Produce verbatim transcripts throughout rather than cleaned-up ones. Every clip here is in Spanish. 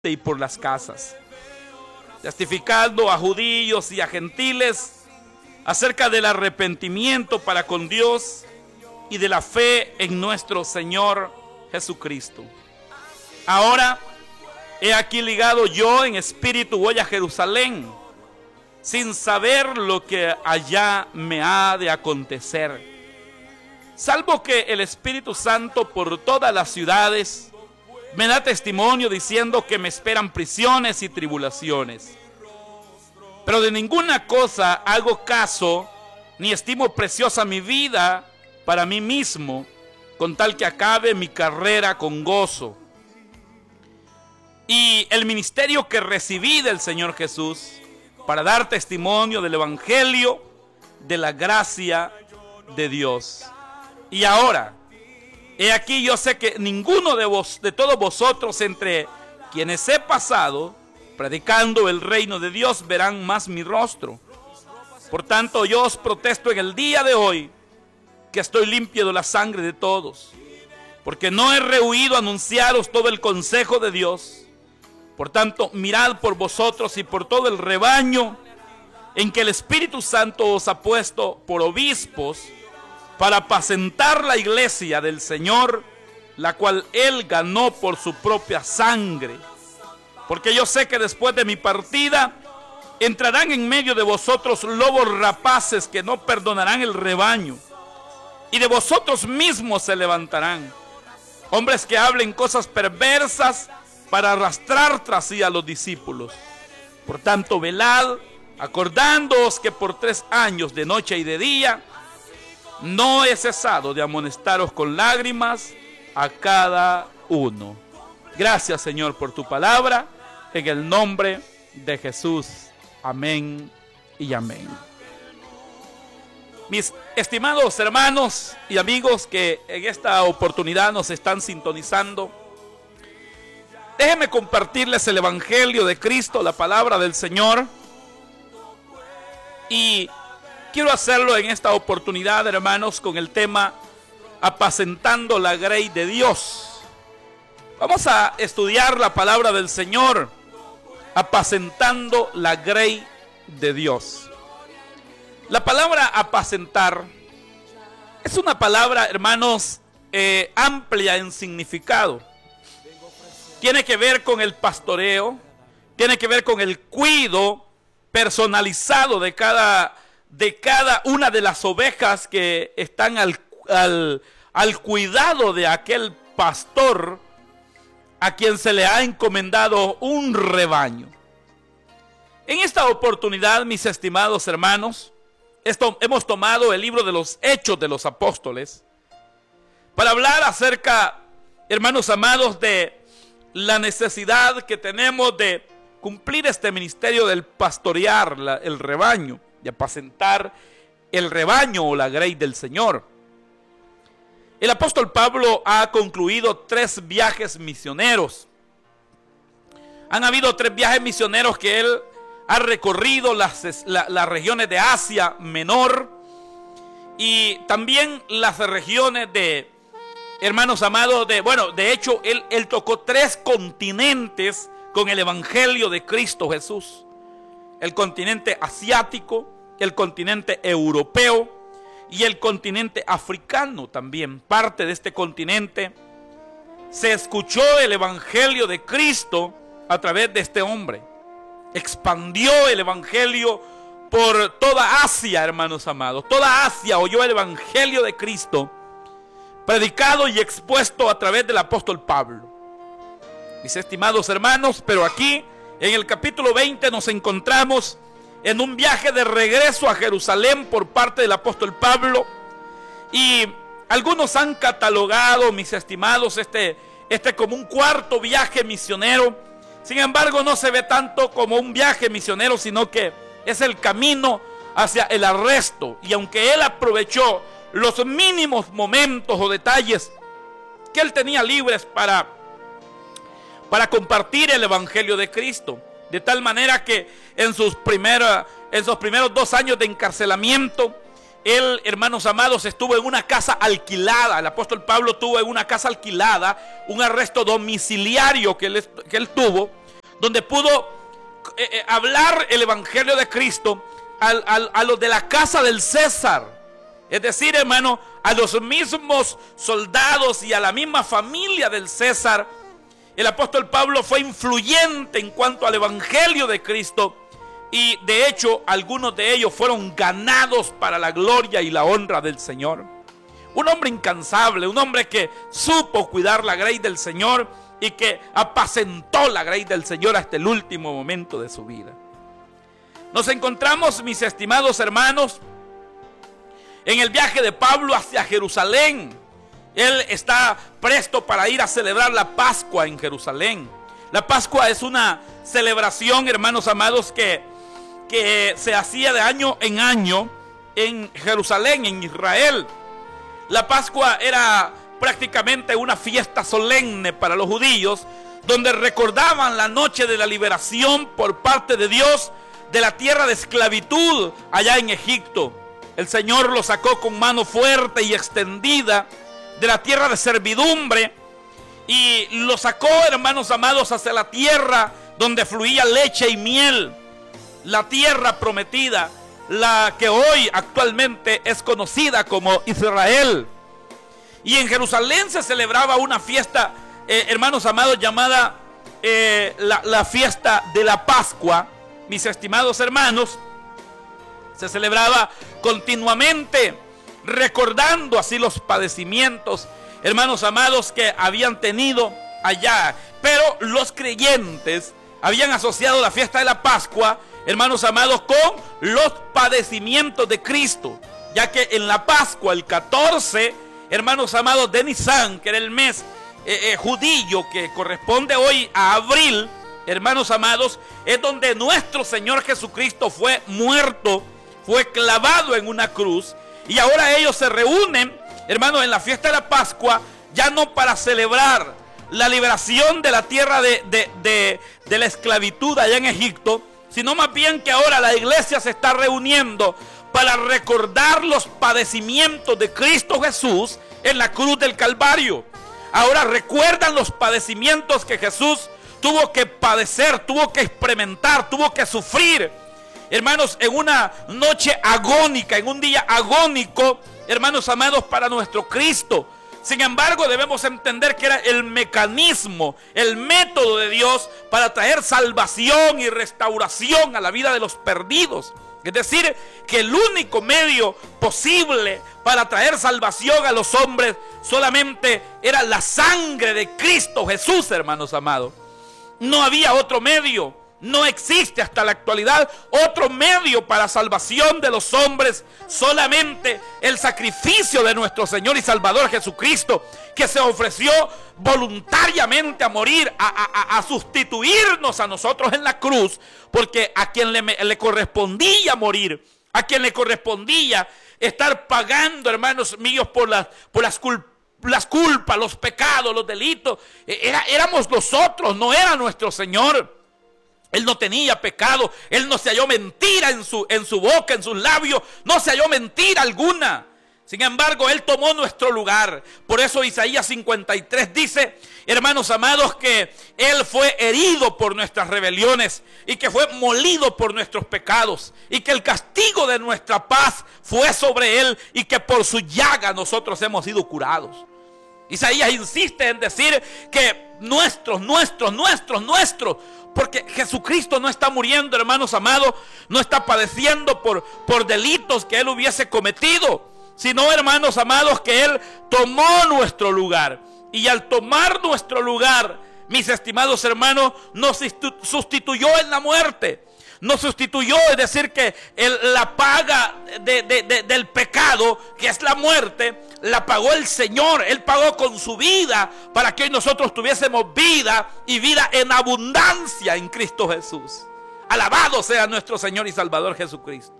y por las casas, testificando a judíos y a gentiles acerca del arrepentimiento para con Dios y de la fe en nuestro Señor Jesucristo. Ahora, he aquí ligado yo en espíritu voy a Jerusalén, sin saber lo que allá me ha de acontecer, salvo que el Espíritu Santo por todas las ciudades me da testimonio diciendo que me esperan prisiones y tribulaciones. Pero de ninguna cosa hago caso, ni estimo preciosa mi vida para mí mismo, con tal que acabe mi carrera con gozo y el ministerio que recibí del Señor Jesús, para dar testimonio del evangelio de la gracia de Dios. Y ahora, he aquí, yo sé que ninguno de vos, de todos vosotros, entre quienes he pasado predicando el reino de Dios, verán más mi rostro. Por tanto, yo os protesto en el día de hoy que estoy limpio de la sangre de todos, porque no he rehuido anunciaros todo el consejo de Dios. Por tanto, mirad por vosotros y por todo el rebaño en que el Espíritu Santo os ha puesto por obispos, para apacentar la iglesia del Señor, la cual Él ganó por su propia sangre. Porque yo sé que después de mi partida entrarán en medio de vosotros lobos rapaces que no perdonarán el rebaño, y de vosotros mismos se levantarán hombres que hablen cosas perversas para arrastrar tras sí a los discípulos. Por tanto, velad, acordándoos que por tres años de noche y de día no he cesado de amonestaros con lágrimas a cada uno. Gracias, Señor, por tu palabra, en el nombre de Jesús. Amén y amén. Mis estimados hermanos y amigos que en esta oportunidad nos están sintonizando, déjenme compartirles el evangelio de Cristo, la palabra del Señor. Y quiero hacerlo en esta oportunidad, hermanos, con el tema apacentando la grey de Dios. Vamos a estudiar la palabra del Señor, apacentando la grey de Dios. La palabra apacentar es una palabra, hermanos, eh, amplia en significado. Tiene que ver con el pastoreo, tiene que ver con el cuidado personalizado de cada, de cada una de las ovejas que están al, al, al cuidado de aquel pastor a quien se le ha encomendado un rebaño. En esta oportunidad, mis estimados hermanos, esto, hemos tomado el libro de los Hechos de los Apóstoles para hablar acerca, hermanos amados, de la necesidad que tenemos de cumplir este ministerio del pastorear la, el rebaño, de apacentar el rebaño o la grey del Señor. El apóstol Pablo ha concluido tres viajes misioneros. Han habido tres viajes misioneros que él ha recorrido las, la, las regiones de Asia Menor y también las regiones de, hermanos amados, de, bueno, de hecho, él, él tocó tres continentes con el evangelio de Cristo Jesús. El continente asiático, el continente europeo y el continente africano también. Parte de este continente se escuchó el evangelio de Cristo a través de este hombre. Expandió el evangelio por toda Asia, hermanos amados. Toda Asia oyó el evangelio de Cristo, predicado y expuesto a través del apóstol Pablo. Mis estimados hermanos, pero aquí en el capítulo veinte nos encontramos en un viaje de regreso a Jerusalén por parte del apóstol Pablo. Y algunos han catalogado, mis estimados, este, este como un cuarto viaje misionero. Sin embargo, no se ve tanto como un viaje misionero, sino que es el camino hacia el arresto. Y aunque él aprovechó los mínimos momentos o detalles que él tenía libres para, para compartir el evangelio de Cristo, de tal manera que en sus, primera, en sus primeros dos años de encarcelamiento, él, hermanos amados, estuvo en una casa alquilada. El apóstol Pablo tuvo en una casa alquilada un arresto domiciliario que él, que él tuvo, donde pudo eh, eh, hablar el evangelio de Cristo al, al, a los de la casa del César. Es decir, hermano, a los mismos soldados y a la misma familia del César. El apóstol Pablo fue influyente en cuanto al evangelio de Cristo, y de hecho algunos de ellos fueron ganados para la gloria y la honra del Señor. Un hombre incansable, un hombre que supo cuidar la grey del Señor y que apacentó la grey del Señor hasta el último momento de su vida. Nos encontramos, mis estimados hermanos, en el viaje de Pablo hacia Jerusalén. Él está presto para ir a celebrar la Pascua en Jerusalén. La Pascua es una celebración, hermanos amados, que, que se hacía de año en año en Jerusalén, en Israel. La Pascua era prácticamente una fiesta solemne para los judíos, donde recordaban la noche de la liberación por parte de Dios de la tierra de esclavitud allá en Egipto. El Señor lo sacó con mano fuerte y extendida de la tierra de servidumbre, y lo sacó, hermanos amados, hacia la tierra donde fluía leche y miel, la tierra prometida, la que hoy actualmente es conocida como Israel. Y en Jerusalén se celebraba una fiesta, eh, hermanos amados, llamada eh, la, la fiesta de la Pascua. Mis estimados hermanos, se celebraba continuamente, recordando así los padecimientos, hermanos amados, que habían tenido allá. Pero los creyentes habían asociado la fiesta de la Pascua, hermanos amados, con los padecimientos de Cristo, ya que en la Pascua, el catorce, hermanos amados, de Nisan, que era el mes eh, eh, judío que corresponde hoy a abril, hermanos amados, es donde nuestro Señor Jesucristo fue muerto, fue clavado en una cruz. Y ahora ellos se reúnen, hermanos, en la fiesta de la Pascua, ya no para celebrar la liberación de la tierra de, de, de, de la esclavitud allá en Egipto, sino más bien que ahora la iglesia se está reuniendo para recordar los padecimientos de Cristo Jesús en la cruz del Calvario. Ahora recuerdan los padecimientos que Jesús tuvo que padecer, tuvo que experimentar, tuvo que sufrir, hermanos, en una noche agónica, en un día agónico, hermanos amados, para nuestro Cristo. Sin embargo, debemos entender que era el mecanismo, el método de Dios para traer salvación y restauración a la vida de los perdidos. Es decir, que el único medio posible para traer salvación a los hombres solamente era la sangre de Cristo Jesús, hermanos amados. No había otro medio. No existe hasta la actualidad otro medio para salvación de los hombres, solamente el sacrificio de nuestro Señor y Salvador Jesucristo, que se ofreció voluntariamente a morir, a, a, a sustituirnos a nosotros en la cruz, porque a quien le, le correspondía morir, a quien le correspondía estar pagando, hermanos míos, por las, por las culpas, las culpas, los pecados, los delitos, era, éramos nosotros, no era nuestro Señor. Él no tenía pecado, Él no se halló mentira en su, en su boca, en sus labios, no se halló mentira alguna. Sin embargo, Él tomó nuestro lugar. Por eso Isaías cincuenta y tres dice, hermanos amados, que Él fue herido por nuestras rebeliones y que fue molido por nuestros pecados, y que el castigo de nuestra paz fue sobre Él, y que por su llaga nosotros hemos sido curados. Isaías insiste en decir que nuestros, nuestros, nuestros, nuestros, porque Jesucristo no está muriendo, hermanos amados, no está padeciendo por, por delitos que Él hubiese cometido, sino, hermanos amados, que Él tomó nuestro lugar. Y al tomar nuestro lugar, mis estimados hermanos, nos sustituyó en la muerte. Nos sustituyó, es decir, que el, la paga de, de, de, del pecado, que es la muerte, la pagó el Señor. Él pagó con su vida para que hoy nosotros tuviésemos vida, y vida en abundancia en Cristo Jesús. Alabado sea nuestro Señor y Salvador Jesucristo.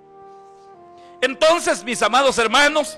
Entonces, mis amados hermanos,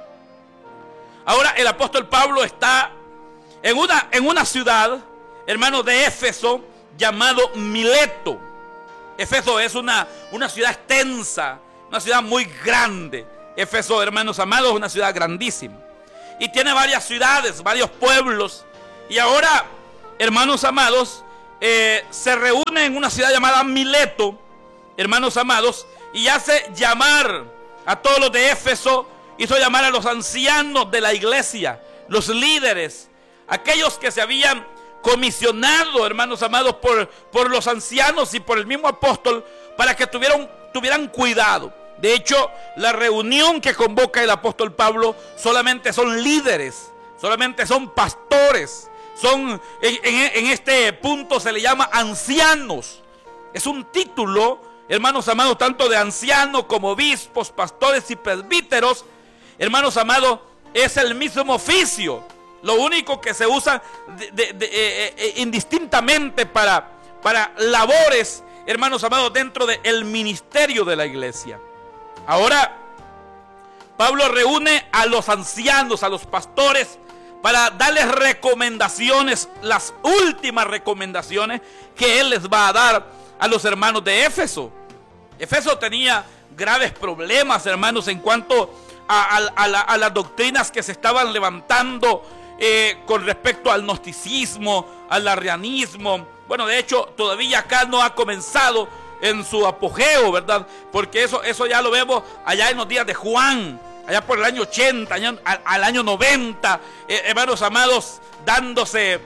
ahora el apóstol Pablo está en una, en una ciudad, hermano, de Éfeso, llamado Mileto. Éfeso es una, una ciudad extensa, una ciudad muy grande. Éfeso, hermanos amados, es una ciudad grandísima. Y tiene varias ciudades, varios pueblos. Y ahora, hermanos amados, eh, se reúne en una ciudad llamada Mileto, hermanos amados, y hace llamar a todos los de Éfeso, hizo llamar a los ancianos de la iglesia, los líderes, aquellos que se habían comisionado, hermanos amados, por, por los ancianos y por el mismo apóstol, para que tuvieran, tuvieran cuidado. De hecho, la reunión que convoca el apóstol Pablo solamente son líderes, solamente son pastores, son, en, en, en este punto se le llama ancianos. Es un título, hermanos amados, tanto de ancianos como obispos, pastores y presbíteros. Hermanos amados, es el mismo oficio. Lo único que se usa de, de, de, eh, eh, indistintamente para, para labores, hermanos amados, dentro del ministerio de la iglesia. Ahora, Pablo reúne a los ancianos, a los pastores, para darles recomendaciones, las últimas recomendaciones que él les va a dar a los hermanos de Éfeso. Éfeso tenía graves problemas, hermanos, en cuanto a, a, a, la, a las doctrinas que se estaban levantando eh, con respecto al gnosticismo, al arrianismo. Bueno, de hecho, todavía acá no ha comenzado en su apogeo, ¿verdad? Porque eso, eso ya lo vemos allá en los días de Juan, allá por el año ochenta, año, al, al año noventa, eh, hermanos amados, dándose,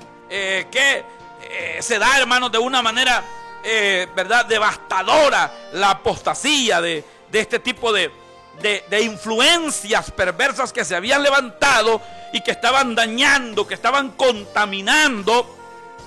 eh, que eh, se da, hermanos, de una manera, eh, ¿verdad?, devastadora la apostasía de, de este tipo de, de, de influencias perversas que se habían levantado y que estaban dañando, que estaban contaminando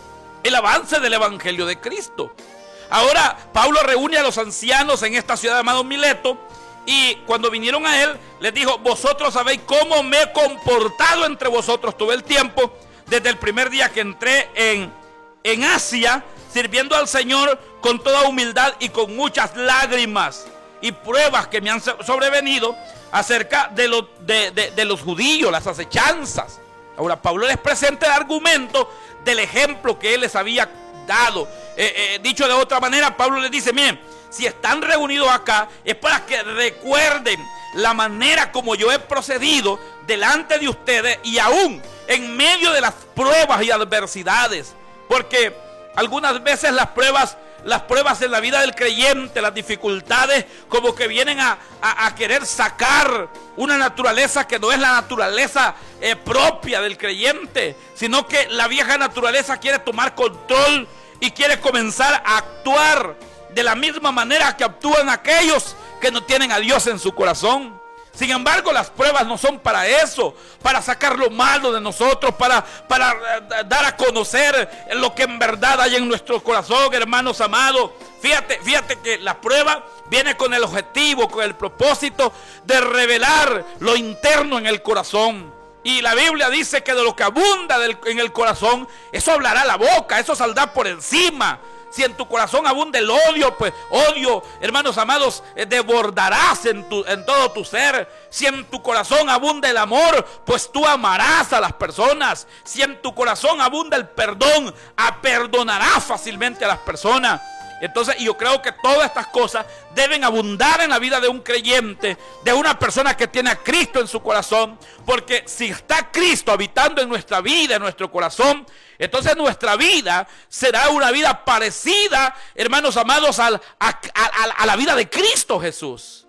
el avance del evangelio de Cristo. Ahora Pablo reúne a los ancianos en esta ciudad llamada Mileto, y cuando vinieron a él les dijo: vosotros sabéis cómo me he comportado entre vosotros todo el tiempo, desde el primer día que entré en, en Asia, sirviendo al Señor con toda humildad y con muchas lágrimas y pruebas que me han sobrevenido acerca de, lo, de, de, de los judíos, las acechanzas. Ahora Pablo les presenta el argumento del ejemplo que él les había dado. Eh, eh, dicho de otra manera, Pablo les dice: miren, si están reunidos acá es para que recuerden la manera como yo he procedido delante de ustedes, y aún en medio de las pruebas y adversidades, porque algunas veces las pruebas las pruebas en la vida del creyente, las dificultades, como que vienen a, a, a querer sacar una naturaleza que no es la naturaleza eh, propia del creyente, sino que la vieja naturaleza quiere tomar control y quiere comenzar a actuar de la misma manera que actúan aquellos que no tienen a Dios en su corazón. Sin embargo, las pruebas no son para eso, para sacar lo malo de nosotros, para, para dar a conocer lo que en verdad hay en nuestro corazón, hermanos amados. Fíjate, fíjate que la prueba viene con el objetivo, con el propósito de revelar lo interno en el corazón. Y la Biblia dice que de lo que abunda del, en el corazón, eso hablará la boca, eso saldrá por encima. Si en tu corazón abunda el odio, pues odio, hermanos amados, eh, desbordarás en, tu, en todo tu ser. Si en tu corazón abunda el amor, pues tú amarás a las personas. Si en tu corazón abunda el perdón, a perdonarás fácilmente a las personas. Entonces yo creo que todas estas cosas deben abundar en la vida de un creyente, de una persona que tiene a Cristo en su corazón. Porque si está Cristo habitando en nuestra vida, en nuestro corazón, entonces nuestra vida será una vida parecida, hermanos amados, a, a, a, a la vida de Cristo Jesús.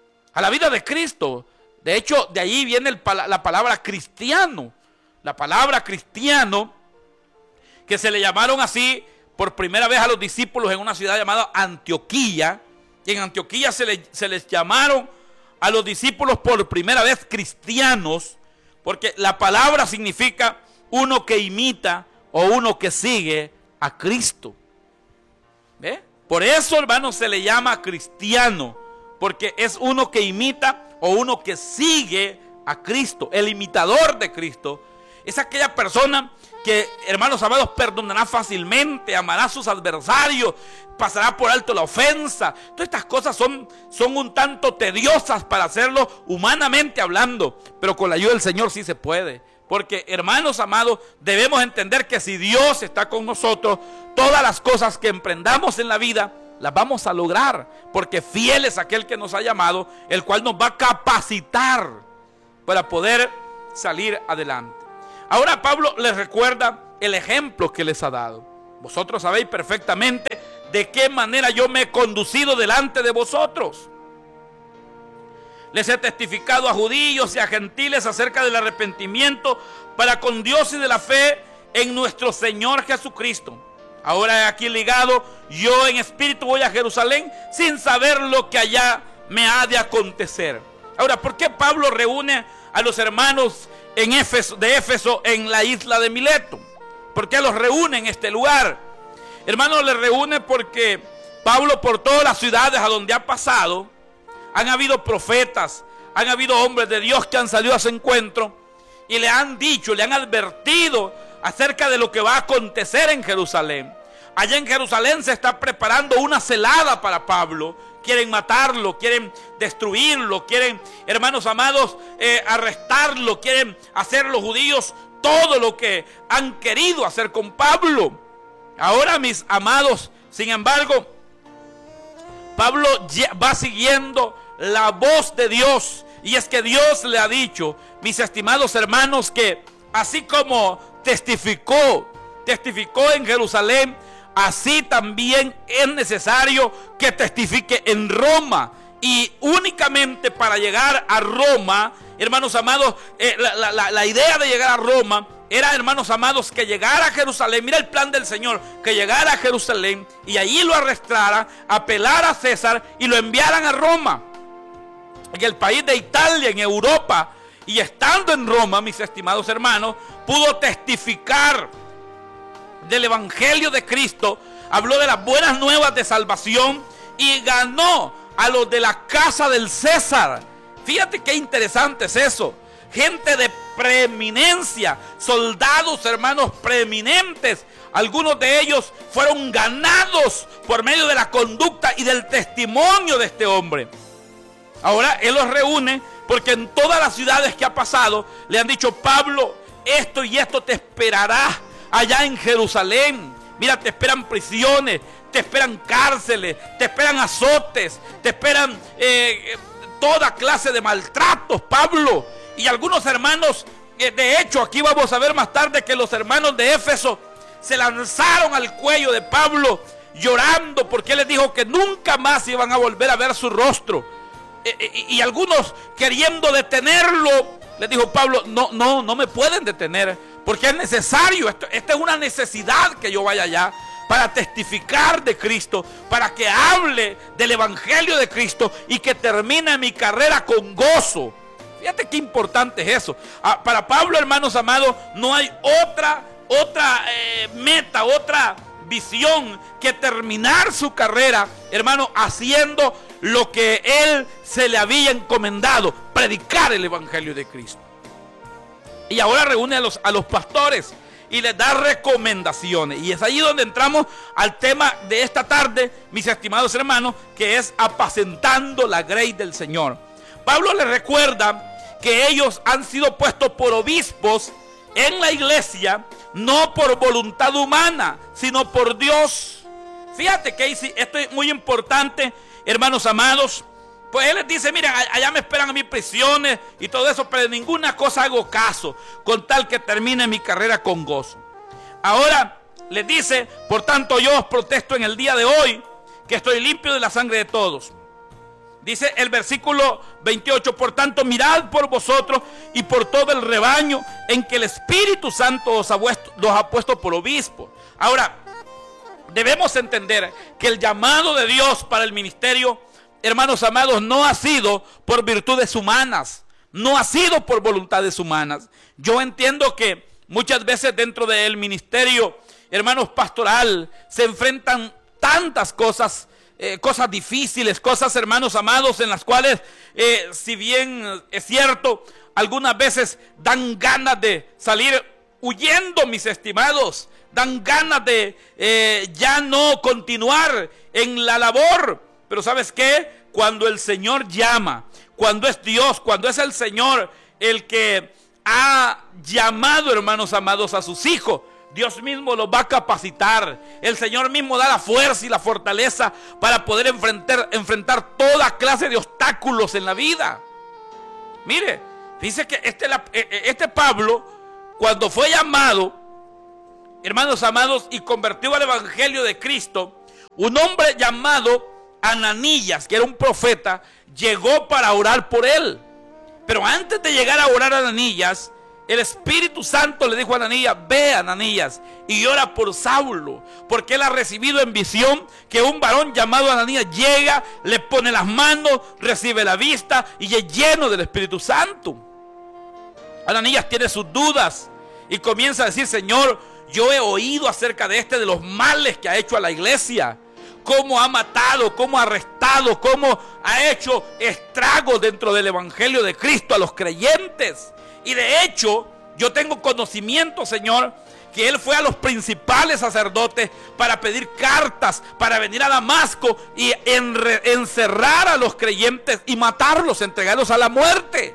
A la vida de Cristo. De hecho, de ahí viene el, la palabra cristiano. La palabra cristiano, que se le llamaron así por primera vez a los discípulos en una ciudad llamada Antioquía. Y en Antioquía se, le, se les llamaron a los discípulos por primera vez cristianos, porque la palabra significa uno que imita o uno que sigue a Cristo. ¿Ve? Por eso, hermanos, se le llama cristiano, porque es uno que imita o uno que sigue a Cristo. El imitador de Cristo es aquella persona que, hermanos amados, perdonará fácilmente, amará a sus adversarios, pasará por alto la ofensa. Todas estas cosas son, son un tanto tediosas para hacerlo humanamente hablando, pero con la ayuda del Señor sí se puede. Porque, hermanos amados, debemos entender que si Dios está con nosotros, todas las cosas que emprendamos en la vida las vamos a lograr, porque fiel es aquel que nos ha llamado, el cual nos va a capacitar para poder salir adelante. Ahora Pablo les recuerda el ejemplo que les ha dado. Vosotros sabéis perfectamente de qué manera yo me he conducido delante de vosotros. Les he testificado a judíos y a gentiles acerca del arrepentimiento para con Dios y de la fe en nuestro Señor Jesucristo. Ahora aquí ligado, yo en espíritu voy a Jerusalén sin saber lo que allá me ha de acontecer. Ahora, ¿por qué Pablo reúne a los hermanos en Éfeso, de Éfeso en la isla de Mileto? ¿Por qué los reúne en este lugar? Hermanos, les reúne porque Pablo, por todas las ciudades a donde ha pasado, han habido profetas, han habido hombres de Dios que han salido a su encuentro y le han dicho, le han advertido acerca de lo que va a acontecer en Jerusalén. Allá en Jerusalén se está preparando una celada para Pablo. Quieren matarlo, quieren destruirlo, quieren, hermanos amados, eh, arrestarlo, quieren hacer los judíos todo lo que han querido hacer con Pablo. Ahora, mis amados, sin embargo, Pablo va siguiendo la voz de Dios. Y es que Dios le ha dicho, mis estimados hermanos, que así como testificó, testificó en Jerusalén, así también es necesario que testifique en Roma. Y únicamente para llegar a Roma, hermanos amados, eh, la, la, la idea de llegar a Roma era, hermanos amados, que llegara a Jerusalén. Mira el plan del Señor, que llegara a Jerusalén y allí lo arrestara, apelara a César y lo enviaran a Roma. En el país de Italia, en Europa, y estando en Roma, mis estimados hermanos, pudo testificar del evangelio de Cristo, habló de las buenas nuevas de salvación y ganó a los de la casa del César. Fíjate qué interesante es eso. Gente de preeminencia, soldados, hermanos, preeminentes. Algunos de ellos fueron ganados por medio de la conducta y del testimonio de este hombre. Ahora él los reúne porque en todas las ciudades que ha pasado le han dicho: Pablo, esto y esto te esperará allá en Jerusalén. Mira, te esperan prisiones, te esperan cárceles, te esperan azotes, te esperan eh, toda clase de maltratos, Pablo. Y algunos hermanos, eh, de hecho, aquí vamos a ver más tarde que los hermanos de Éfeso se lanzaron al cuello de Pablo llorando porque él les dijo que nunca más iban a volver a ver su rostro. Eh, eh, y algunos queriendo detenerlo, les dijo Pablo: no, no, no me pueden detener, porque es necesario, esto, esta es una necesidad que yo vaya allá para testificar de Cristo, para que hable del evangelio de Cristo y que termine mi carrera con gozo. Fíjate qué importante es eso. Ah, para Pablo, hermanos amados, no hay otra, otra eh, meta, otra visión que terminar su carrera, hermano, haciendo lo que él se le había encomendado: predicar el evangelio de Cristo. Y ahora reúne a los, a los pastores y les da recomendaciones. Y es ahí donde entramos al tema de esta tarde, mis estimados hermanos, que es apacentando la grey del Señor. Pablo les recuerda que ellos han sido puestos por obispos en la iglesia, no por voluntad humana, sino por Dios. Fíjate que esto es muy importante, hermanos amados. Pues él les dice: mira, allá me esperan a mis prisiones y todo eso, pero de ninguna cosa hago caso, con tal que termine mi carrera con gozo. Ahora les dice: por tanto yo os protesto en el día de hoy que estoy limpio de la sangre de todos. Dice el versículo veintiocho: por tanto mirad por vosotros y por todo el rebaño en que el Espíritu Santo os ha puesto, os ha puesto por obispos. Ahora, debemos entender que el llamado de Dios para el ministerio, hermanos amados, no ha sido por virtudes humanas, no ha sido por voluntades humanas. Yo entiendo que muchas veces dentro del ministerio, hermanos, pastoral, se enfrentan tantas cosas, eh, cosas difíciles, cosas, hermanos amados, en las cuales, eh, si bien es cierto, algunas veces dan ganas de salir huyendo, mis estimados, dan ganas de eh, ya no continuar en la labor. Pero ¿sabes qué? Cuando el Señor llama, cuando es Dios, cuando es el Señor el que ha llamado, hermanos amados, a sus hijos, Dios mismo los va a capacitar. El Señor mismo da la fuerza y la fortaleza para poder enfrentar, enfrentar toda clase de obstáculos en la vida. Mire, dice que este, este Pablo, cuando fue llamado, hermanos amados, y convertido al evangelio de Cristo, un hombre llamado Ananías, que era un profeta, llegó para orar por él. Pero antes de llegar a orar a Ananías, el Espíritu Santo le dijo a Ananías: ve, Ananías, y ora por Saulo, porque él ha recibido en visión que un varón llamado Ananías llega, le pone las manos, recibe la vista y es lleno del Espíritu Santo. Ananías tiene sus dudas y comienza a decir: Señor, yo he oído acerca de este, de los males que ha hecho a la iglesia, cómo ha matado, cómo ha arrestado, cómo ha hecho estragos dentro del evangelio de Cristo a los creyentes. Y de hecho, yo tengo conocimiento, Señor, que él fue a los principales sacerdotes para pedir cartas, para venir a Damasco y encerrar a los creyentes y matarlos, entregarlos a la muerte.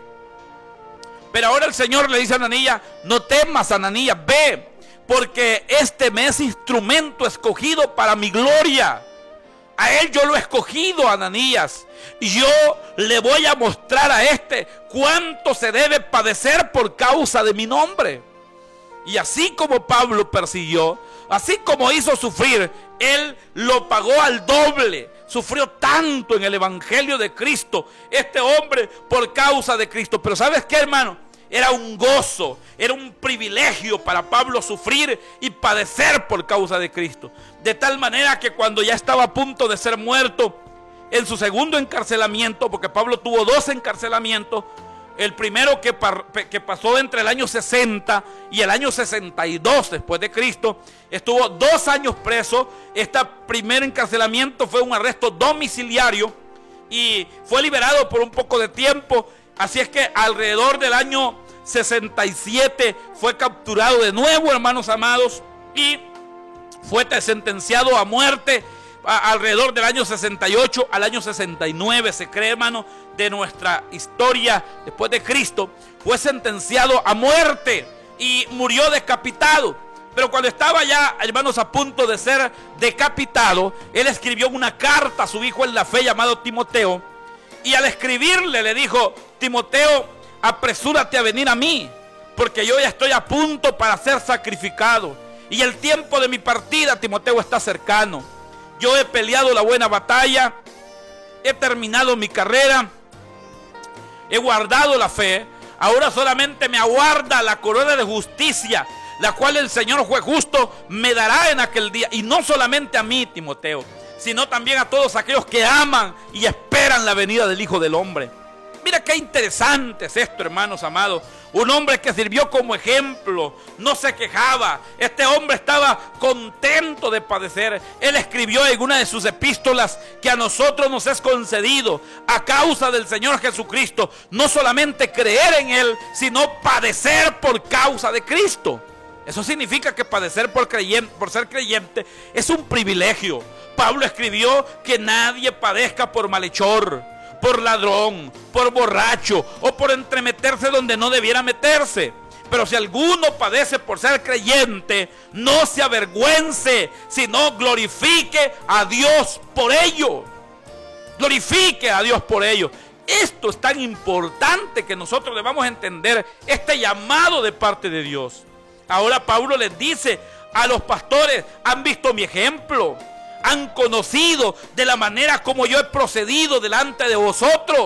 Pero ahora el Señor le dice a Ananías: no temas, Ananías, ve, porque este me es instrumento escogido para mi gloria. A él yo lo he escogido, Ananías, y yo le voy a mostrar a este cuánto se debe padecer por causa de mi nombre. Y así como Pablo persiguió, así como hizo sufrir, él lo pagó al doble. Sufrió tanto en el evangelio de Cristo este hombre por causa de Cristo. Pero ¿sabes qué, hermano? Era un gozo, era un privilegio para Pablo sufrir y padecer por causa de Cristo. De tal manera que cuando ya estaba a punto de ser muerto, en su segundo encarcelamiento, porque Pablo tuvo dos encarcelamientos, el primero que, que pasó entre el año sesenta y el año sesenta y dos después de Cristo, estuvo dos años preso. Este primer encarcelamiento fue un arresto domiciliario y fue liberado por un poco de tiempo. Así es que alrededor del año sesenta y siete fue capturado de nuevo, hermanos amados, y fue sentenciado a muerte. A, alrededor del año sesenta y ocho al año sesenta y nueve, se cree, hermano, de nuestra historia después de Cristo, fue sentenciado a muerte y murió decapitado. Pero cuando estaba ya, hermanos, a punto de ser decapitado, él escribió una carta a su hijo en la fe llamado Timoteo, y al escribirle le dijo: Timoteo, apresúrate a venir a mí, porque yo ya estoy a punto para ser sacrificado, y el tiempo de mi partida, Timoteo, está cercano. Yo he peleado la buena batalla, he terminado mi carrera, he guardado la fe. Ahora solamente me aguarda la corona de justicia, la cual el Señor juez justo me dará en aquel día. Y no solamente a mí, Timoteo, sino también a todos aquellos que aman y esperan la venida del Hijo del Hombre. Mira qué interesante es esto, hermanos amados. Un hombre que sirvió como ejemplo, no se quejaba. Este hombre estaba contento de padecer. Él escribió en una de sus epístolas que a nosotros nos es concedido, a causa del Señor Jesucristo, no solamente creer en Él, sino padecer por causa de Cristo. Eso significa que padecer por, creyente, por ser creyente es un privilegio. Pablo escribió que nadie padezca por malhechor, por ladrón, por borracho o por entremeterse donde no debiera meterse. Pero si alguno padece por ser creyente, no se avergüence, sino glorifique a Dios por ello. Glorifique a Dios por ello. Esto es tan importante que nosotros debamos entender este llamado de parte de Dios. Ahora Pablo les dice a los pastores: han visto mi ejemplo, han conocido de la manera como yo he procedido delante de vosotros,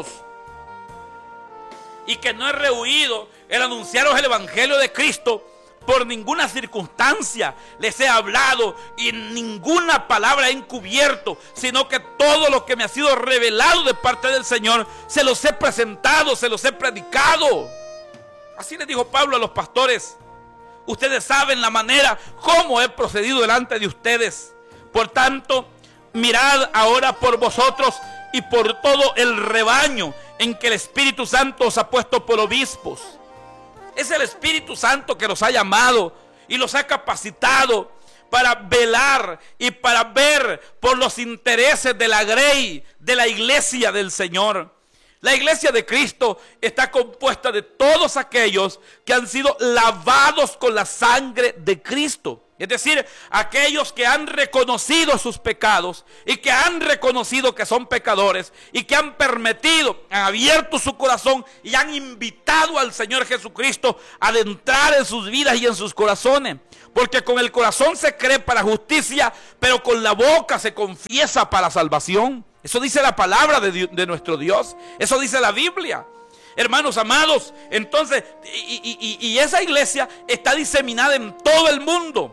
y que no he rehuido el anunciaros el evangelio de Cristo por ninguna circunstancia. Les he hablado y ninguna palabra he encubierto, sino que todo lo que me ha sido revelado de parte del Señor se los he presentado, se los he predicado. Así les dijo Pablo a los pastores: ustedes saben la manera como he procedido delante de ustedes. Por tanto, mirad ahora por vosotros y por todo el rebaño en que el Espíritu Santo os ha puesto por obispos. Es el Espíritu Santo que los ha llamado y los ha capacitado para velar y para ver por los intereses de la grey, de la iglesia del Señor. La iglesia de Cristo está compuesta de todos aquellos que han sido lavados con la sangre de Cristo. Es decir, aquellos que han reconocido sus pecados y que han reconocido que son pecadores y que han permitido, han abierto su corazón y han invitado al Señor Jesucristo a adentrar en sus vidas y en sus corazones. Porque con el corazón se cree para justicia, pero con la boca se confiesa para salvación. Eso dice la palabra de, Dios, de nuestro Dios. Eso dice la Biblia. Hermanos amados, entonces, y, y, y esa iglesia está diseminada en todo el mundo.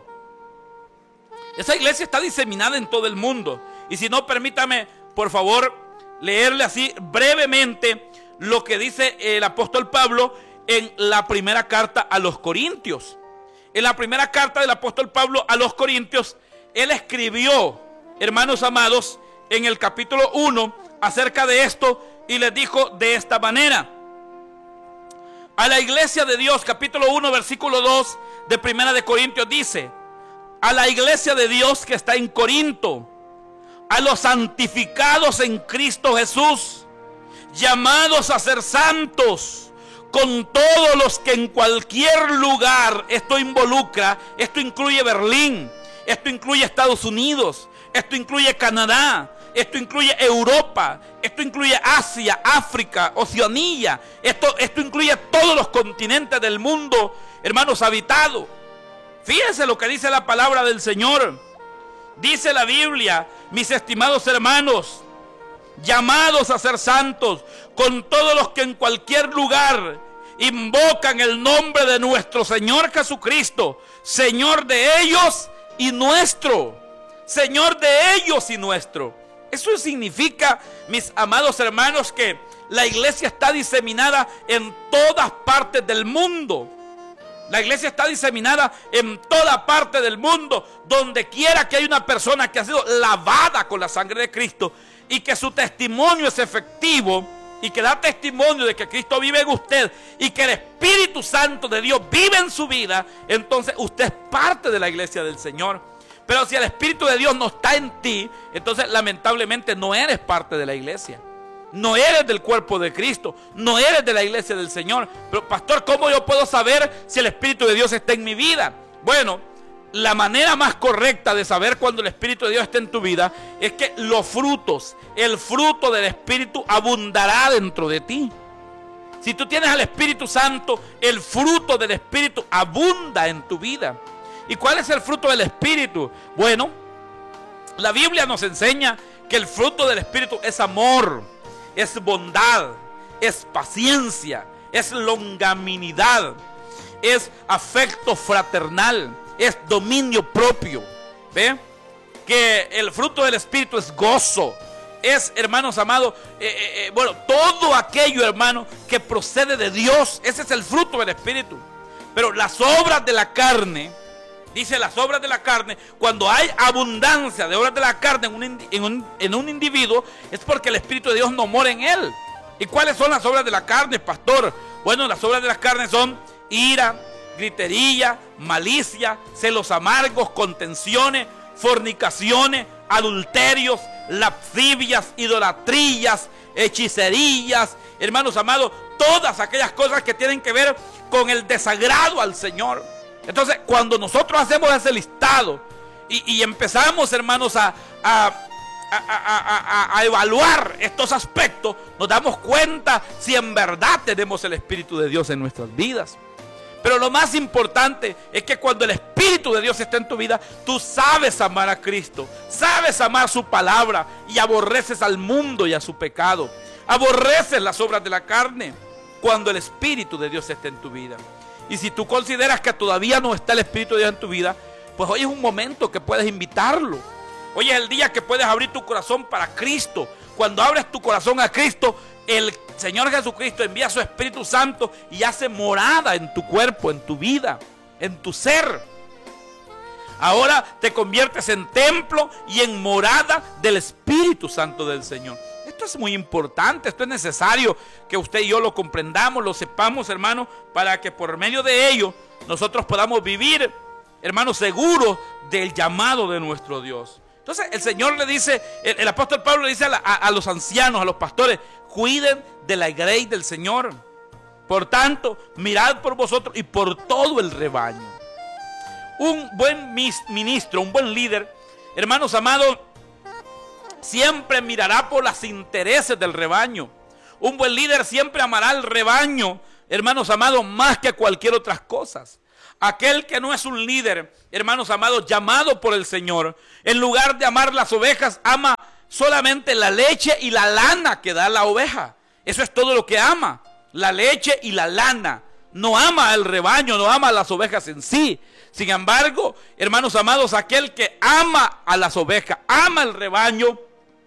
Esa iglesia está diseminada en todo el mundo. Y si no, permítame, por favor, leerle así brevemente lo que dice el apóstol Pablo en la primera carta a los Corintios. En la primera carta del apóstol Pablo a los Corintios, él escribió, hermanos amados, en el capítulo uno, acerca de esto, y les dijo de esta manera: a la iglesia de Dios, capítulo uno, versículo dos de primera de Corintios, dice: a la iglesia de Dios que está en Corinto, a los santificados en Cristo Jesús, llamados a ser santos, con todos los que en cualquier lugar, esto involucra, esto incluye Berlín, esto incluye Estados Unidos, esto incluye Canadá, esto incluye Europa, esto incluye Asia, África, Oceanía, esto, esto incluye todos los continentes del mundo, hermanos, habitados. Fíjense lo que dice la palabra del Señor. Dice la Biblia: mis estimados hermanos, llamados a ser santos, con todos los que en cualquier lugar invocan el nombre de nuestro Señor Jesucristo, Señor de ellos y nuestro. Señor de ellos y nuestro. Eso significa, mis amados hermanos, que la iglesia está diseminada en todas partes del mundo. La iglesia está diseminada en toda parte del mundo. Donde quiera que hay una persona que ha sido lavada con la sangre de Cristo y que su testimonio es efectivo y que da testimonio de que Cristo vive en usted y que el Espíritu Santo de Dios vive en su vida, entonces usted es parte de la iglesia del Señor. Pero si el Espíritu de Dios no está en ti, entonces lamentablemente no eres parte de la iglesia. No eres del cuerpo de Cristo, no eres de la iglesia del Señor. Pero pastor, ¿cómo yo puedo saber si el Espíritu de Dios está en mi vida? Bueno, la manera más correcta de saber cuando el Espíritu de Dios está en tu vida es que los frutos, el fruto del Espíritu abundará dentro de ti. Si tú tienes al Espíritu Santo, el fruto del Espíritu abunda en tu vida. ¿Y cuál es el fruto del Espíritu? Bueno, la Biblia nos enseña que el fruto del Espíritu es amor, es bondad, es paciencia, es longanimidad, es afecto fraternal, es dominio propio. ¿Ve? Que el fruto del Espíritu es gozo, es, hermanos amados, eh, eh, eh, bueno, todo aquello, hermano, que procede de Dios. Ese es el fruto del Espíritu. Pero las obras de la carne, dice las obras de la carne, cuando hay abundancia de obras de la carne en un, en, un, en un individuo, es porque el Espíritu de Dios no mora en él. ¿Y cuáles son las obras de la carne, pastor? Bueno, las obras de la carne son ira, gritería, malicia, celos amargos, contenciones, fornicaciones, adulterios, lascivias, idolatrías, hechicerías, hermanos amados, todas aquellas cosas que tienen que ver con el desagrado al Señor. Entonces, cuando nosotros hacemos ese listado y, y empezamos, hermanos, a, a, a, a, a, a evaluar estos aspectos, nos damos cuenta si en verdad tenemos el Espíritu de Dios en nuestras vidas. Pero lo más importante es que cuando el Espíritu de Dios está en tu vida, tú sabes amar a Cristo, sabes amar su palabra y aborreces al mundo y a su pecado. Aborreces las obras de la carne cuando el Espíritu de Dios está en tu vida. Y si tú consideras que todavía no está el Espíritu de Dios en tu vida, pues hoy es un momento que puedes invitarlo. Hoy es el día que puedes abrir tu corazón para Cristo. Cuando abres tu corazón a Cristo, el Señor Jesucristo envía a su Espíritu Santo y hace morada en tu cuerpo, en tu vida, en tu ser. Ahora te conviertes en templo y en morada del Espíritu Santo del Señor. Esto es muy importante, esto es necesario que usted y yo lo comprendamos, lo sepamos, hermano, para que por medio de ello nosotros podamos vivir, hermano, seguros del llamado de nuestro Dios. Entonces el Señor le dice, el, el apóstol Pablo le dice a, la, a, a los ancianos, a los pastores: cuiden de la grey del Señor. Por tanto, mirad por vosotros y por todo el rebaño. Un buen ministro, un buen líder, hermanos amados, siempre mirará por los intereses del rebaño. Un buen líder siempre amará al rebaño, hermanos amados, más que cualquier otra cosa. Aquel que no es un líder, hermanos amados, llamado por el Señor, en lugar de amar las ovejas, ama solamente la leche y la lana que da la oveja. Eso es todo lo que ama, la leche y la lana. No ama al rebaño, no ama a las ovejas en sí. Sin embargo, hermanos amados, aquel que ama a las ovejas, ama al rebaño,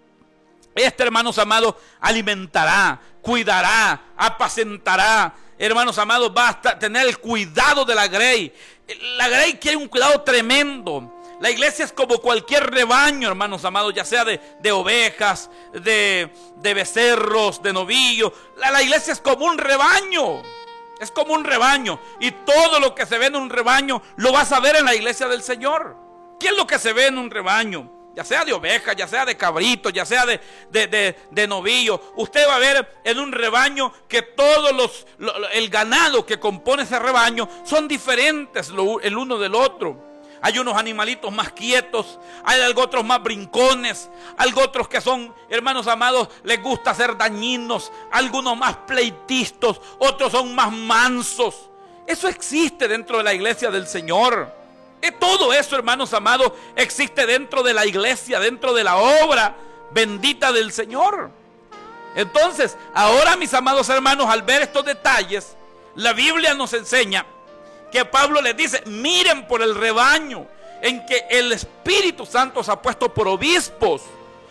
este, hermanos amados, alimentará, cuidará, apacentará. Hermanos amados, va a tener el cuidado de la grey. La grey quiere un cuidado tremendo. La iglesia es como cualquier rebaño, hermanos amados, ya sea de, de ovejas, de, de becerros, de novillos. La, la iglesia es como un rebaño. Es como un rebaño. Y todo lo que se ve en un rebaño lo vas a ver en la iglesia del Señor. ¿Qué es lo que se ve en un rebaño? Ya sea de ovejas, ya sea de cabritos, ya sea de, de, de, de novillos. Usted va a ver en un rebaño que todos los, lo, el ganado que compone ese rebaño son diferentes lo, el uno del otro. Hay unos animalitos más quietos, hay algo otros más brincones, algo otros que son, hermanos amados, les gusta ser dañinos, algunos más pleitistas, otros son más mansos. Eso existe dentro de la iglesia del Señor. Y todo eso, hermanos amados, existe dentro de la iglesia, dentro de la obra bendita del Señor. Entonces, ahora, mis amados hermanos, al ver estos detalles, la Biblia nos enseña que Pablo les dice: miren por el rebaño en que el Espíritu Santo se ha puesto por obispos,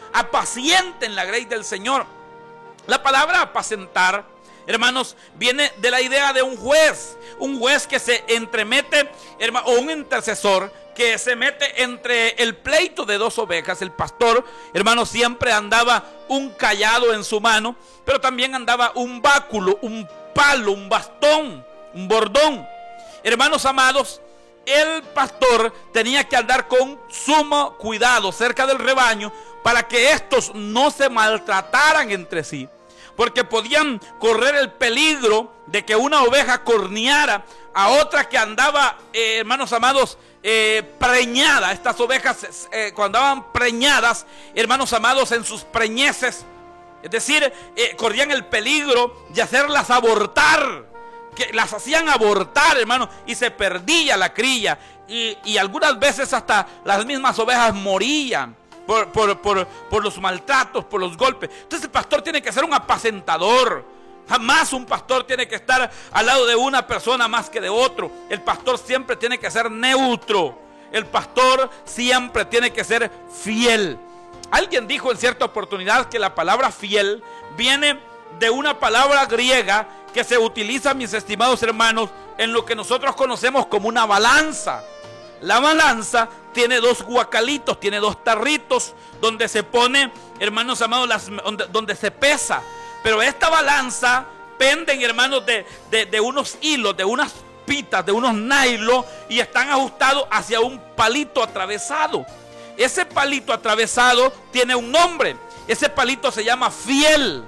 apacienten la grey del Señor. La palabra apacentar, hermanos, viene de la idea de un juez, un juez que se entremete, hermano, o un intercesor que se mete entre el pleito de dos ovejas. El pastor, hermano, siempre andaba un cayado en su mano, pero también andaba un báculo, un palo, un bastón, un bordón. Hermanos amados, el pastor tenía que andar con sumo cuidado cerca del rebaño para que estos no se maltrataran entre sí, porque podían correr el peligro de que una oveja corneara a otra que andaba, eh, hermanos amados, eh, preñada. Estas ovejas eh, cuando andaban preñadas, hermanos amados, en sus preñeces, es decir, eh, corrían el peligro de hacerlas abortar, que las hacían abortar, hermano, y se perdía la cría, y, y algunas veces hasta las mismas ovejas morían por, por, por, por los maltratos, por los golpes. Entonces el pastor tiene que ser un apacentador. Jamás un pastor tiene que estar al lado de una persona más que de otro. El pastor siempre tiene que ser neutro. El pastor siempre tiene que ser fiel. Alguien dijo en cierta oportunidad que la palabra fiel viene de una palabra griega que se utiliza, mis estimados hermanos, en lo que nosotros conocemos como una balanza. La balanza tiene dos guacalitos, tiene dos tarritos donde se pone, hermanos amados, las, donde, donde se pesa. Pero esta balanza penden, hermanos, de, de, de unos hilos, de unas pitas, de unos nylon, y están ajustados hacia un palito atravesado. Ese palito atravesado tiene un nombre. Ese palito se llama fiel.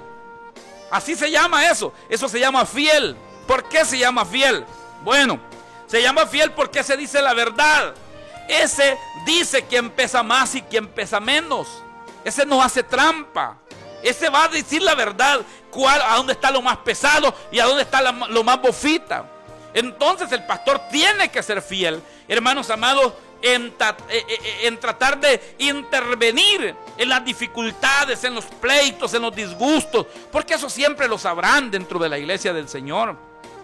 Así se llama eso. Eso se llama fiel. ¿Por qué se llama fiel? Bueno, se llama fiel porque se dice la verdad. Ese dice quién pesa más y quién pesa menos. Ese no hace trampa. Ese va a decir la verdad, cuál, a dónde está lo más pesado y a dónde está la, lo más bofita. Entonces el pastor tiene que ser fiel, hermanos amados, en, en tratar de intervenir en las dificultades, en los pleitos, en los disgustos, porque eso siempre lo sabrán dentro de la iglesia del Señor.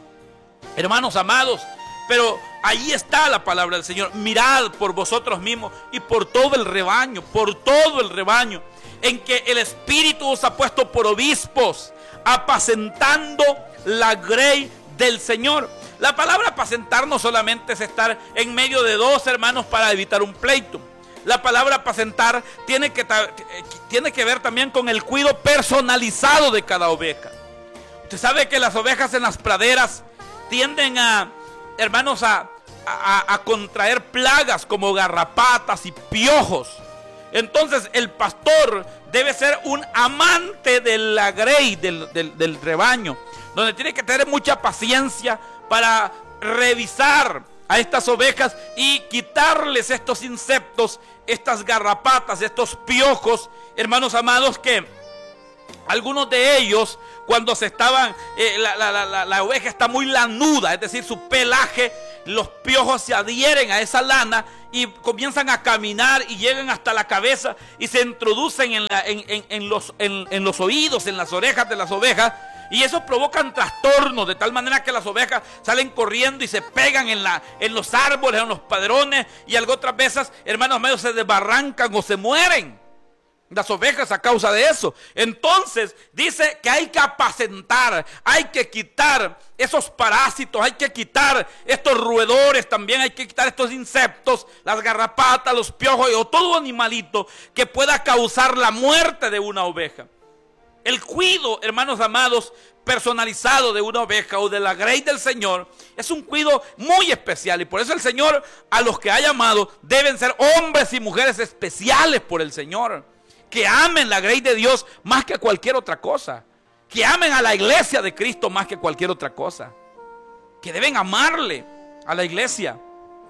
Hermanos amados, pero ahí está la palabra del Señor: mirad por vosotros mismos y por todo el rebaño, por todo el rebaño, en que el Espíritu os ha puesto por obispos, apacentando la grey del Señor. La palabra apacentar no solamente es estar en medio de dos hermanos para evitar un pleito. La palabra apacentar tiene que, tiene que ver también con el cuidado personalizado de cada oveja. Usted sabe que las ovejas en las praderas tienden a, hermanos, a, a, a contraer plagas como garrapatas y piojos. Entonces el pastor debe ser un amante de la grey, del, del, del rebaño, donde tiene que tener mucha paciencia para revisar a estas ovejas y quitarles estos insectos, estas garrapatas, estos piojos, hermanos amados, que algunos de ellos, cuando se estaban, eh, la, la, la, la oveja está muy lanuda, es decir, su pelaje, los piojos se adhieren a esa lana y comienzan a caminar y llegan hasta la cabeza y se introducen en, la, en, en, en, los, en, en los oídos, en las orejas de las ovejas, y eso provocan trastornos de tal manera que las ovejas salen corriendo y se pegan en, la, en los árboles, en los padrones, y algo otras veces, hermanos míos, se desbarrancan o se mueren las ovejas a causa de eso. Entonces dice que hay que apacentar, hay que quitar esos parásitos, hay que quitar estos roedores, también hay que quitar estos insectos, las garrapatas, los piojos o todo animalito que pueda causar la muerte de una oveja. El cuidado, hermanos amados, personalizado de una oveja o de la grey del Señor es un cuidado muy especial, y por eso el Señor a los que ha llamado deben ser hombres y mujeres especiales por el Señor, que amen la grey de Dios más que cualquier otra cosa, que amen a la iglesia de Cristo más que cualquier otra cosa, que deben amarle a la iglesia.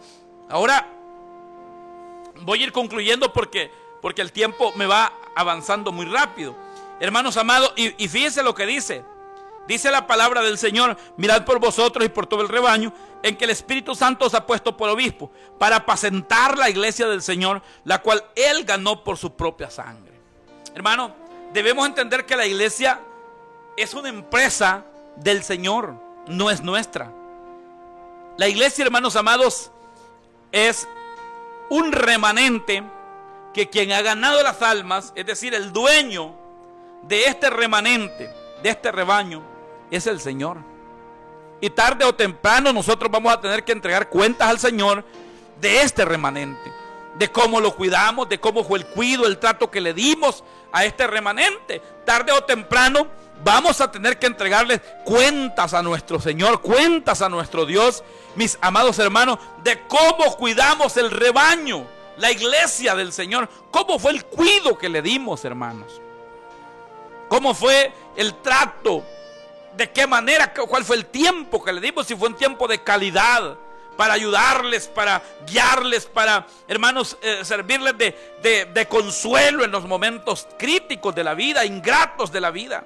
Ahora voy a ir concluyendo porque, porque el tiempo me va avanzando muy rápido, hermanos amados, y, y fíjense lo que dice. Dice la palabra del Señor: mirad por vosotros y por todo el rebaño, en que el Espíritu Santo os ha puesto por obispo, para apacentar la iglesia del Señor, la cual Él ganó por su propia sangre. Hermano, debemos entender que la iglesia es una empresa del Señor, no es nuestra. La iglesia, hermanos amados, es un remanente que quien ha ganado las almas, es decir, el dueño de este remanente, de este rebaño, es el Señor. Y tarde o temprano nosotros vamos a tener que entregar cuentas al Señor de este remanente, de cómo lo cuidamos, de cómo fue el cuidado, el trato que le dimos a este remanente. Tarde o temprano vamos a tener que entregarles cuentas a nuestro Señor, cuentas a nuestro Dios, mis amados hermanos, de cómo cuidamos el rebaño, la iglesia del Señor, cómo fue el cuidado que le dimos, hermanos, cómo fue el trato, de qué manera, cuál fue el tiempo que le dimos, si fue un tiempo de calidad, para ayudarles, para guiarles, para, hermanos, eh, servirles de, de, de consuelo en los momentos críticos de la vida, ingratos de la vida.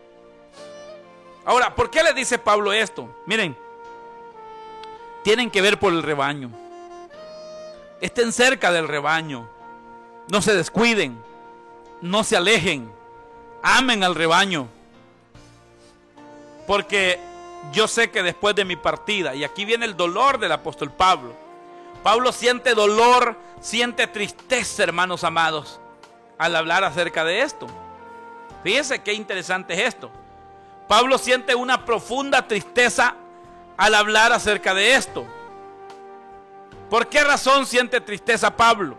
Ahora, ¿por qué le dice Pablo esto? Miren, tienen que ver por el rebaño. Estén cerca del rebaño, no se descuiden, no se alejen, amen al rebaño. Porque yo sé que después de mi partida, y aquí viene el dolor del apóstol Pablo. Pablo siente dolor, siente tristeza, hermanos amados, al hablar acerca de esto. Fíjense qué interesante es esto. Pablo siente una profunda tristeza al hablar acerca de esto. ¿Por qué razón siente tristeza Pablo?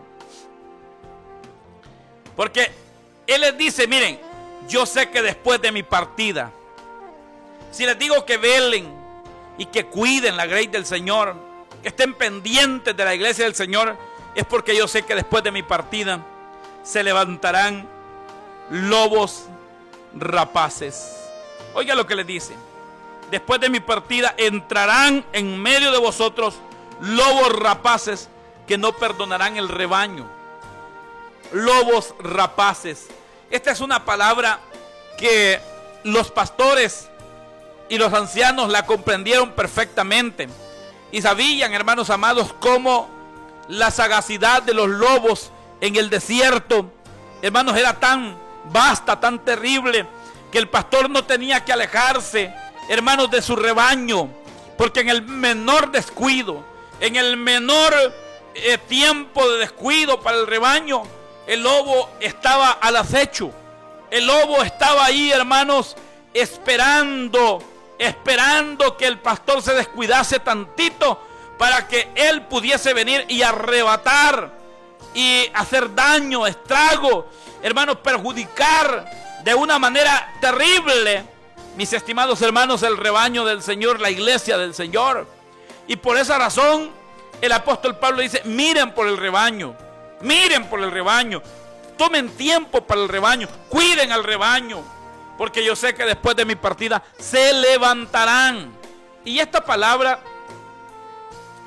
Porque él les dice: miren, yo sé que después de mi partida, si les digo que velen y que cuiden la grey del Señor, que estén pendientes de la iglesia del Señor, es porque yo sé que después de mi partida se levantarán lobos rapaces. Oiga lo que les dice: después de mi partida entrarán en medio de vosotros lobos rapaces que no perdonarán el rebaño. Lobos rapaces. Esta es una palabra que los pastores y los ancianos la comprendieron perfectamente y sabían, hermanos amados, cómo la sagacidad de los lobos en el desierto, hermanos, era tan vasta, tan terrible, que el pastor no tenía que alejarse, hermanos, de su rebaño, porque en el menor descuido, en el menor eh, tiempo de descuido para el rebaño, el lobo estaba al acecho. El lobo estaba ahí, hermanos, esperando esperando que el pastor se descuidase tantito para que él pudiese venir y arrebatar y hacer daño, estrago, hermanos, perjudicar de una manera terrible, mis estimados hermanos, el rebaño del Señor, la iglesia del Señor. Y por esa razón el apóstol Pablo dice: miren por el rebaño, miren por el rebaño, tomen tiempo para el rebaño, cuiden al rebaño, porque yo sé que después de mi partida se levantarán. Y esta palabra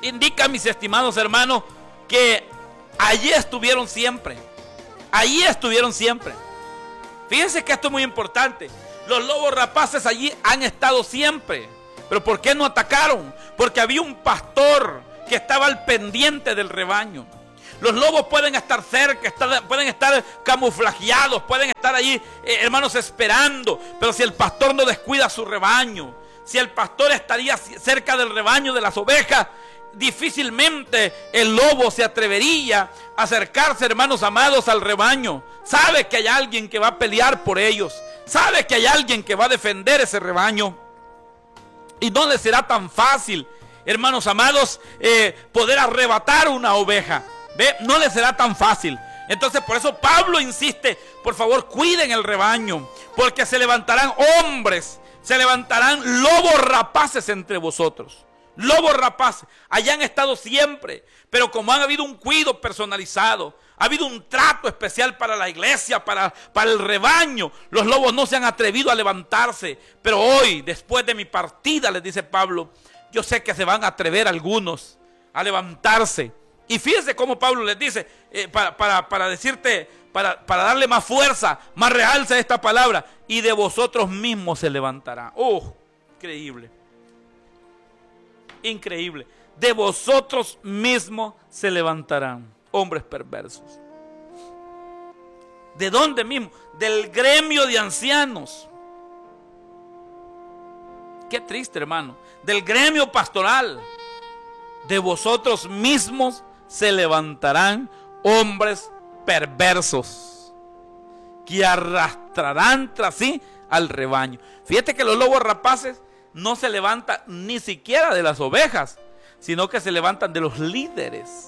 indica, mis estimados hermanos, que allí estuvieron siempre. Allí estuvieron siempre. Fíjense que esto es muy importante. Los lobos rapaces allí han estado siempre. ¿Pero por qué no atacaron? Porque había un pastor que estaba al pendiente del rebaño. Los lobos pueden estar cerca, estar, pueden estar camuflajeados, pueden estar allí, eh, hermanos, esperando. Pero si el pastor no descuida su rebaño, si el pastor estaría cerca del rebaño de las ovejas, difícilmente el lobo se atrevería a acercarse, hermanos amados, al rebaño. Sabe que hay alguien que va a pelear por ellos. Sabe que hay alguien que va a defender ese rebaño. Y no le será tan fácil, hermanos amados, eh, poder arrebatar una oveja. ¿Ve? No le será tan fácil. Entonces por eso Pablo insiste, por favor, cuiden el rebaño, porque se levantarán hombres, se levantarán lobos rapaces entre vosotros. Lobos rapaces, allá han estado siempre, pero como han habido un cuidado personalizado, ha habido un trato especial para la iglesia, para, para el rebaño, los lobos no se han atrevido a levantarse. Pero hoy, después de mi partida, les dice Pablo, yo sé que se van a atrever algunos a levantarse. Y fíjense cómo Pablo les dice, eh, para, para, para decirte, para, para darle más fuerza, más realza esta palabra, y de vosotros mismos se levantará. ¡Oh! Increíble. Increíble. De vosotros mismos se levantarán hombres perversos. ¿De dónde mismo? Del gremio de ancianos. Qué triste, hermano. Del gremio pastoral. De vosotros mismos se levantarán hombres perversos que arrastrarán tras sí al rebaño. Fíjate que los lobos rapaces no se levantan ni siquiera de las ovejas, sino que se levantan de los líderes.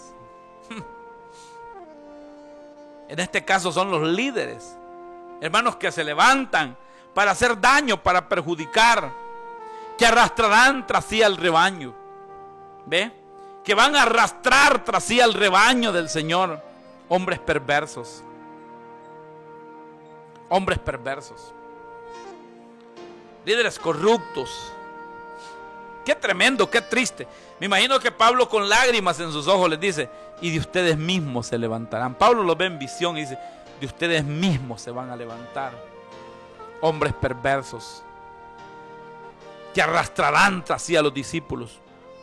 En este caso son los líderes, hermanos, que se levantan para hacer daño, para perjudicar, que arrastrarán tras sí al rebaño. ¿Ve? Que van a arrastrar tras sí al rebaño del Señor. Hombres perversos. Hombres perversos. Líderes corruptos. Qué tremendo, qué triste. Me imagino que Pablo, con lágrimas en sus ojos, les dice, y de ustedes mismos se levantarán. Pablo lo ve en visión y dice, de ustedes mismos se van a levantar hombres perversos que arrastrarán tras sí a los discípulos.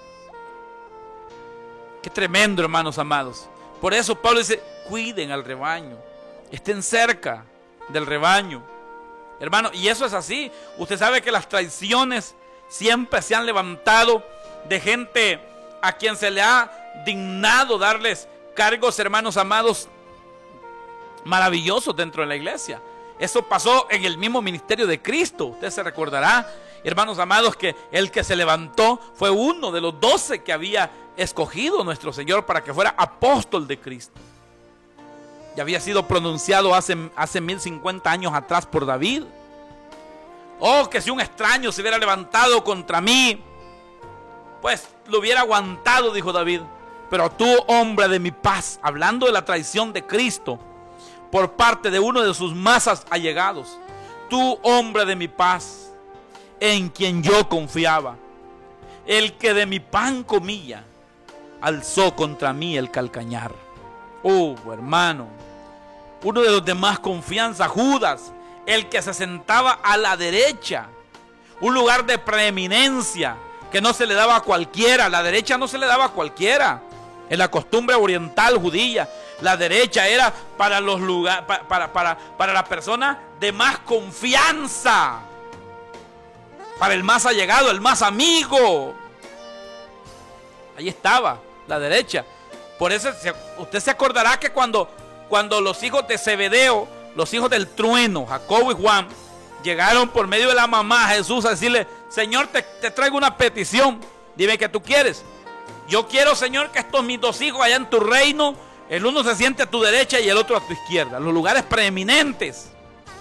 Qué tremendo, hermanos amados. Por eso Pablo dice, cuiden al rebaño, estén cerca del rebaño, hermano. Y eso es así. Usted sabe que las traiciones siempre se han levantado de gente a quien se le ha dignado darles cargos, hermanos amados, maravillosos dentro de la iglesia. Eso pasó en el mismo ministerio de Cristo. Usted se recordará, hermanos amados, que el que se levantó fue uno de los doce que había escogido nuestro Señor para que fuera apóstol de Cristo. Ya había sido pronunciado hace, hace mil cincuenta años atrás por David. Oh, que si un extraño se hubiera levantado contra mí, pues lo hubiera aguantado, dijo David. Pero tú, hombre de mi paz, hablando de la traición de Cristo por parte de uno de sus más allegados, tú, hombre de mi paz, en quien yo confiaba, el que de mi pan comía, alzó contra mí el calcañar. Oh, hermano, uno de los de más confianza, Judas, el que se sentaba a la derecha, un lugar de preeminencia que no se le daba a cualquiera. La derecha no se le daba a cualquiera. En la costumbre oriental judía, la derecha era para los lugares, para, para, para, para la persona de más confianza, para el más allegado, el más amigo. Ahí estaba la derecha. Por eso usted se acordará que cuando, cuando los hijos de Zebedeo, los hijos del trueno, Jacobo y Juan, llegaron por medio de la mamá a Jesús a decirle, Señor, te, te traigo una petición, dime qué tú quieres. Yo quiero, Señor, que estos mis dos hijos allá en tu reino, el uno se siente a tu derecha y el otro a tu izquierda, los lugares preeminentes.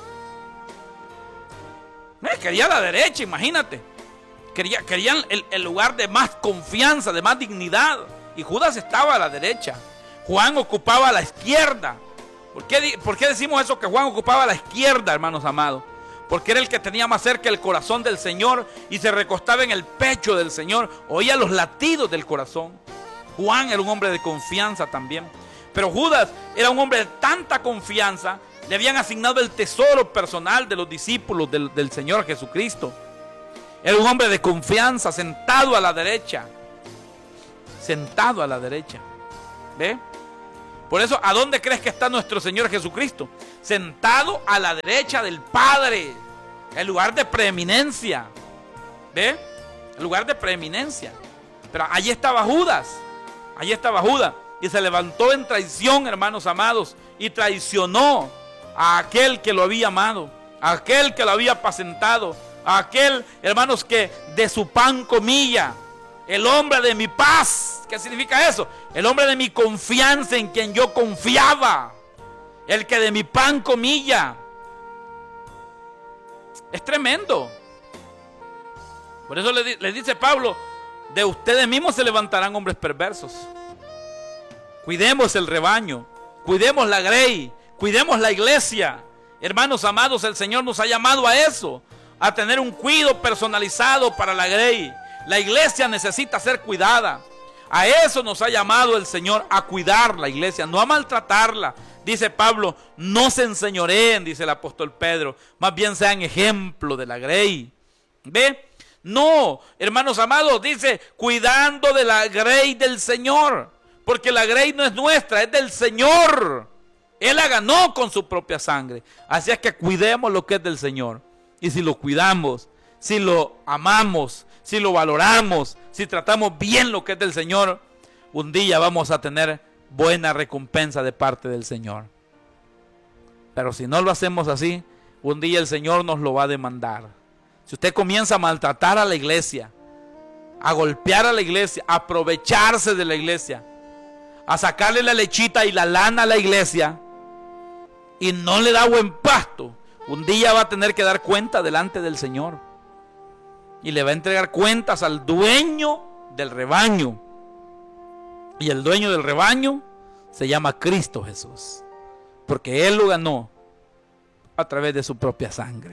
Eh, quería la derecha, imagínate. Quería, querían el, el lugar de más confianza, de más dignidad. Y Judas estaba a la derecha. Juan ocupaba la izquierda. ¿Por qué, ¿Por qué decimos eso, que Juan ocupaba la izquierda, hermanos amados? Porque era el que tenía más cerca el corazón del Señor y se recostaba en el pecho del Señor. Oía los latidos del corazón. Juan era un hombre de confianza también. Pero Judas era un hombre de tanta confianza, le habían asignado el tesoro personal de los discípulos del, del Señor Jesucristo. Era un hombre de confianza, sentado a la derecha. Sentado a la derecha. ¿Ve? Por eso, ¿a dónde crees que está nuestro Señor Jesucristo? Sentado a la derecha del Padre. El lugar de preeminencia. ¿Ve? El lugar de preeminencia. Pero allí estaba Judas. Allí estaba Judas. Y se levantó en traición, hermanos amados. Y traicionó a aquel que lo había amado. A aquel que lo había apacentado. A aquel, hermanos, que de su pan comía. El hombre de mi paz. ¿Qué significa eso? El hombre de mi confianza, en quien yo confiaba. El que de mi pan comía. Es tremendo. Por eso le, le dice Pablo: de ustedes mismos se levantarán hombres perversos. Cuidemos el rebaño. Cuidemos la grey. Cuidemos la iglesia. Hermanos amados, el Señor nos ha llamado a eso. A tener un cuidado personalizado para la grey. La iglesia necesita ser cuidada. A eso nos ha llamado el Señor, a cuidar la iglesia, no a maltratarla. Dice Pablo: no se enseñoreen, dice el apóstol Pedro, más bien sean ejemplo de la grey. ¿Ve? No, hermanos amados, dice cuidando de la grey del Señor, porque la grey no es nuestra, es del Señor. Él la ganó con su propia sangre. Así es que cuidemos lo que es del Señor. Y si lo cuidamos, si lo amamos, si lo valoramos, si tratamos bien lo que es del Señor, un día vamos a tener buena recompensa de parte del Señor. Pero si no lo hacemos así, un día el Señor nos lo va a demandar. Si usted comienza a maltratar a la iglesia, a golpear a la iglesia, a aprovecharse de la iglesia, a sacarle la lechita y la lana a la iglesia, y no le da buen pasto, un día va a tener que dar cuenta delante del Señor. Y le va a entregar cuentas al dueño del rebaño. Y el dueño del rebaño se llama Cristo Jesús. Porque Él lo ganó a través de su propia sangre.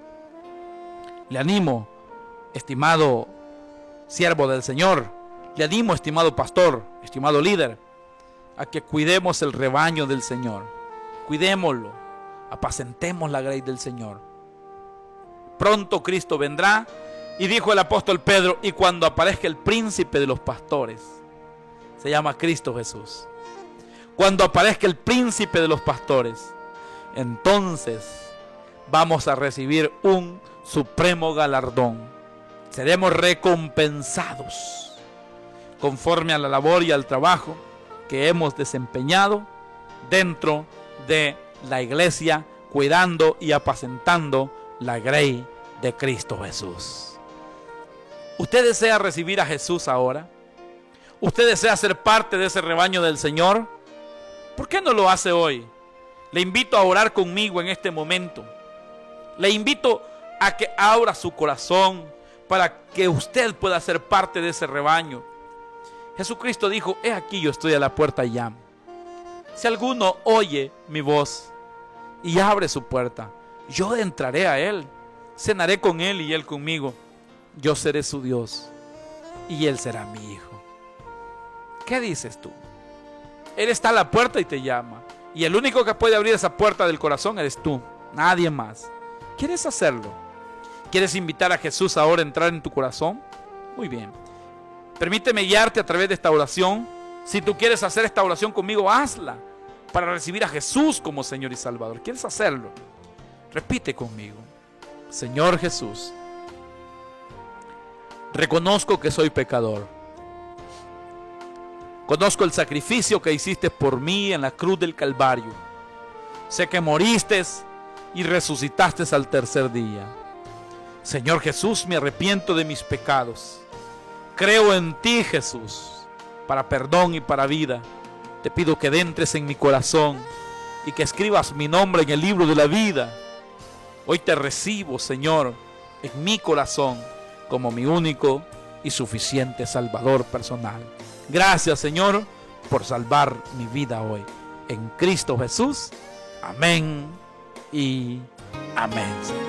Le animo, estimado siervo del Señor. Le animo, estimado pastor, estimado líder, a que cuidemos el rebaño del Señor. Cuidémoslo. Apacentemos la grey del Señor. Pronto Cristo vendrá. Y dijo el apóstol Pedro: y cuando aparezca el príncipe de los pastores, se llama Cristo Jesús. Cuando aparezca el príncipe de los pastores, entonces vamos a recibir un supremo galardón. Seremos recompensados conforme a la labor y al trabajo que hemos desempeñado dentro de la iglesia, cuidando y apacentando la grey de Cristo Jesús. ¿Usted desea recibir a Jesús ahora? ¿Usted desea ser parte de ese rebaño del Señor? ¿Por qué no lo hace hoy? Le invito a orar conmigo en este momento. Le invito a que abra su corazón para que usted pueda ser parte de ese rebaño. Jesucristo dijo: he aquí, yo estoy a la puerta y llamo. Si alguno oye mi voz y abre su puerta, yo entraré a él, cenaré con él y él conmigo. Yo seré su Dios y Él será mi hijo. ¿Qué dices tú? Él está a la puerta y te llama. Y el único que puede abrir esa puerta del corazón eres tú, nadie más. ¿Quieres hacerlo? ¿Quieres invitar a Jesús ahora a entrar en tu corazón? Muy bien. Permíteme guiarte a través de esta oración. Si tú quieres hacer esta oración conmigo, hazla para recibir a Jesús como Señor y Salvador. ¿Quieres hacerlo? Repite conmigo: Señor Jesús, reconozco que soy pecador. Conozco el sacrificio que hiciste por mí en la cruz del Calvario. Sé que moriste y resucitaste al tercer día. Señor Jesús, me arrepiento de mis pecados. Creo en ti, Jesús, para perdón y para vida. Te pido que entres en mi corazón y que escribas mi nombre en el libro de la vida. Hoy te recibo, Señor, en mi corazón como mi único y suficiente Salvador personal. Gracias, Señor, por salvar mi vida hoy. En Cristo Jesús. Amén y amén, Señor.